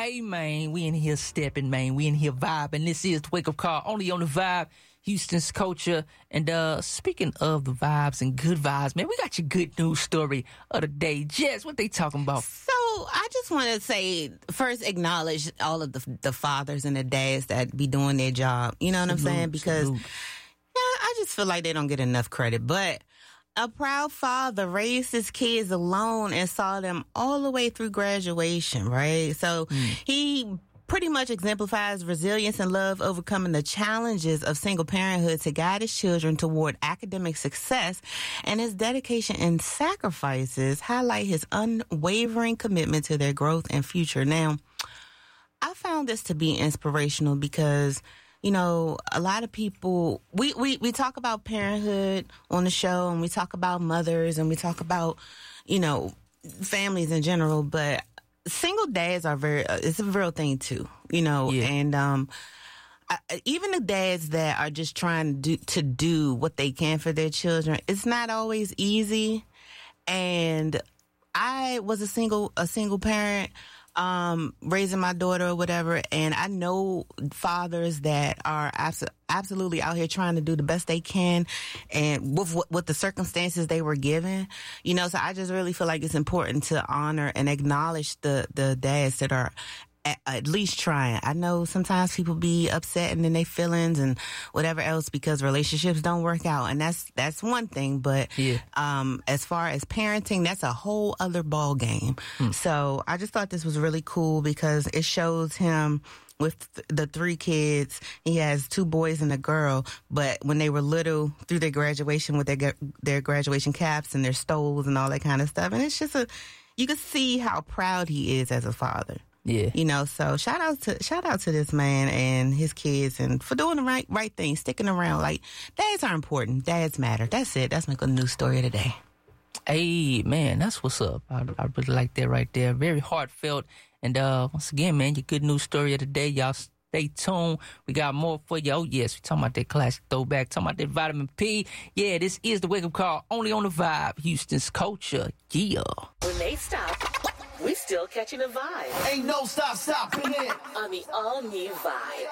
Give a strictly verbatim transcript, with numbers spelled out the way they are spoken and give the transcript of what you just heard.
Hey, man, we in here stepping, man. We in here vibing. This is the Wake Up Call, only on the Vibe, Houston's Culture. And uh speaking of the vibes and good vibes, man, we got your good news story of the day. Jess, what they talking about? So I just want to say, first acknowledge all of the the fathers and the dads that be doing their job. You know what salute, I'm saying? Because salute. yeah, I just feel like they don't get enough credit. But a proud father raised his kids alone and saw them all the way through graduation, right? So mm. he pretty much exemplifies resilience and love, overcoming the challenges of single parenthood to guide his children toward academic success. And his dedication and sacrifices highlight his unwavering commitment to their growth and future. Now, I found this to be inspirational because, you know, a lot of people, we, we, we talk about parenthood on the show, and we talk about mothers, and we talk about, you know, families in general, but single dads are very, uh, it's a real thing too, you know, yeah. and um, I, even the dads that are just trying to do, to do what they can for their children, it's not always easy. And I was a single, a single parent, um, raising my daughter or whatever. And I know fathers that are abs- absolutely out here trying to do the best they can and with, with the circumstances they were given, you know, so I just really feel like it's important to honor and acknowledge the, the dads that are at, at least trying. I know sometimes people be upset and in their feelings and whatever else because relationships don't work out. And that's, that's one thing. But, yeah. um, as far as parenting, that's a whole other ball game. Hmm. So I just thought this was really cool because it shows him with th- the three kids. He has two boys and a girl, but when they were little, through their graduation with their, their graduation caps and their stoles and all that kind of stuff. And it's just a, you can see how proud he is as a father. Yeah. You know, so shout out to shout out to this man and his kids and for doing the right right thing, sticking around. Like, dads are important. Dads matter. That's it. That's my good news story of the day. Hey, man, that's what's up. I, I really like that right there. Very heartfelt. And uh once again, man, your good news story of the day. Y'all stay tuned. We got more for you. Oh, yes, we talking about that classic throwback, talking about that vitamin P. Yeah, this is the Wake Up Call, only on the Vibe, Houston's Culture. Yeah. When they stop, we still catching a vibe. Ain't no stop stopping it. On the all-new Vibe.